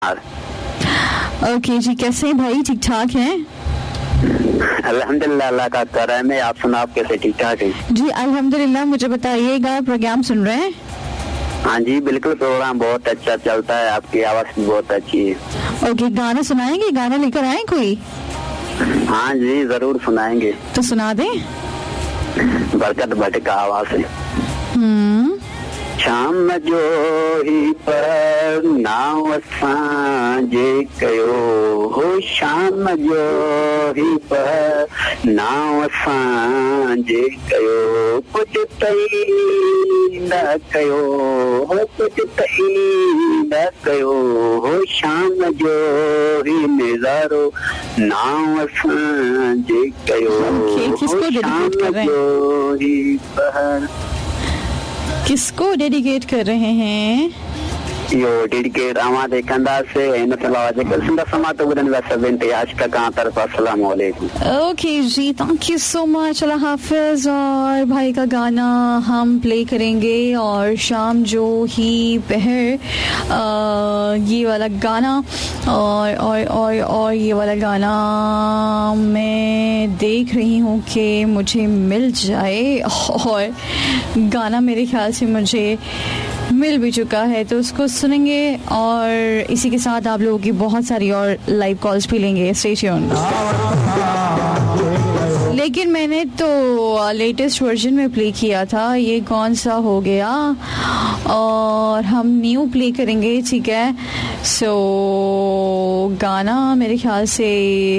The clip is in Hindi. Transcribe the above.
ओके जी, कैसे हैं भाई? ठीक ठाक हैं? अल्हम्दुलिल्लाह, अल्लाह का करम है। आप सुनाओ, आप कैसे? ठीक ठाक है जी अल्हम्दुलिल्लाह। मुझे बताइएगा, प्रोग्राम सुन रहे हैं? हाँ जी बिल्कुल, प्रोग्राम बहुत अच्छा चलता है, आपकी आवाज़ भी बहुत अच्छी है। ओके, गाना सुनाएंगे? गाना लेकर आए कोई? हाँ जी जरूर सुनाएंगे। तो सुना दें। बरकत भट्ट का आवाज़ है। शाम जो ही पर नाव सांझे कयो हो, शाम जो ही पर नाव सांझे कयो, कुछ तई न कयो हो, कुछ तई न कयो हो, शाम जो ही नज़ारो नाव सांझे कयो हो, शाम जो ही पर। किसको डेडिकेट कर रहे हैं? यो डेडिकेट आवाज़ कंदासे इन सलावत सिंध समात गुरन वसबिन ते आज का कां तरफ अस्सलाम वालेकुम। Okay ji, thank you so much, अल्लाह हाफिज। और भाई का गाना हम प्ले करेंगे, और शाम जो ही पहर ये वाला गाना, और ये वाला गाना मैं देख रही हूँ कि मुझे मिल जाए, और गाना मेरे ख्याल से मुझे मिल भी चुका है, तो उसको सुनेंगे। और इसी के साथ आप लोगों की बहुत सारी और लाइव कॉल्स भी लेंगे। Stay tuned. लेकिन मैंने तो लेटेस्ट वर्जन में प्ले किया था, ये कौन सा हो गया? और हम न्यू प्ले करेंगे, ठीक है? सो गाना मेरे ख्याल से